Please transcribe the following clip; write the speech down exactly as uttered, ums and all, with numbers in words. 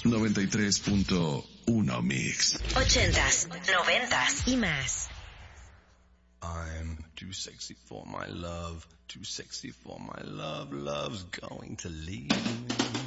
noventa y tres punto uno Mix. Ochentas, noventas y más. I'm too sexy for my love, too sexy for my love, love's going to leave me.